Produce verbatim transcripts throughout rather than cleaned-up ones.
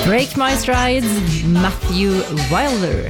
Break My Stride, Matthew Wilder.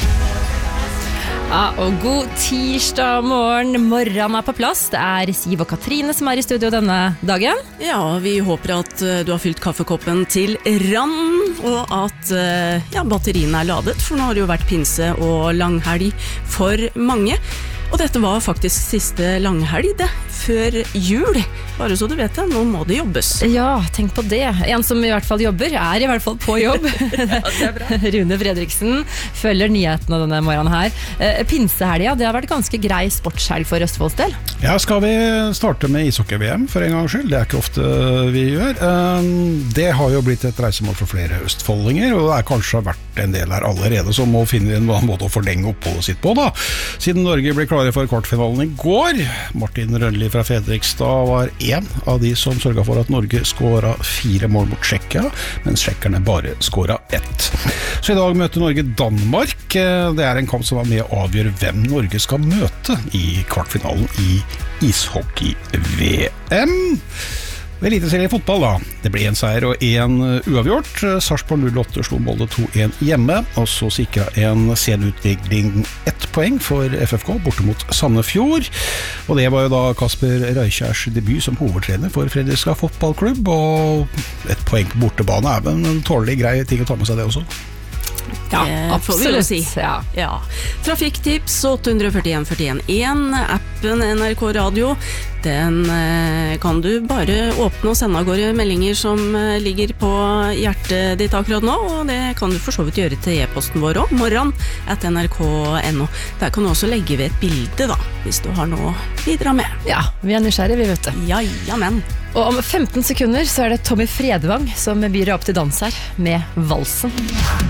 Ja, og god tirsdag morgen. Morgen er på plass. Det er Siv og Katrine som er i studio denne dagen. Ja, vi håper at du har fylt kaffekoppen til rand, og at ja, batteriene er ladet, for nå har det jo vært pinse og langhelg for mange. Og dette var faktisk siste langhelg, det, før jul. Bare så du vet det, nå må det jobbes. Ja, tenk på det. En som i hvert fall jobber, er i hvert fall på jobb. Ja, det er bra. Rune Fredriksen følger nyhetene denne morgenen her. Eh, Pinsehelga, det har vært ganske grei sportshelg for Østfolds del. Ja, skal vi starte med ishockey-V M for en gangs skyld? Det er ikke ofte vi gjør. Det har jo blitt et reisemål for flere østfoldinger, og det er kanskje vært en del her allerede som må finne en måte å forlenge oppholdet sitt på, da. Siden Norge ble klare for kvartfinalen i går. Martin Rønli fra Fredrikstad var en av de som sørget for at Norge skåret fire mål mot Tsjekkia, mens tsjekkerne bare skåret ett. Så i dag møter Norge Danmark. Det er en kamp som er med å avgjøre hvem Norge skal møte i kvartfinalen i ishockey-V M. Ved eliteserien i fotball da. Det ble en seier og en uavgjort. Sarpsborg null åtte slo Molde to en hjemme, og så sikret en senutvikling ett poeng for F F K borte mot Sandefjord. Og det var jo da Kasper Reikjærs debut som hovedtrener for Fredrikstad fotballklubb, og et poeng på bortebane er en tålelig grei ting å ta med seg det også. Ja, absolutt. Si. Ja. Ja. Trafikktips åtte fire en fire en en, appen N R K Radio, den eh, kan du bare åpne og sende av gårde meldinger som eh, ligger på hjertet ditt akkurat nå, og det kan du for så vidt gjøre til e-posten vår også, morgen at n r k punktum n o. Der kan du også legge ved et bilde da, hvis du har noe å bidra med. Ja, vi er nysgjerrige, vi vet det. Ja, ja, men. Og om femten sekunder så er det Tommy Fredvang som byr opp til dans her med Valsen.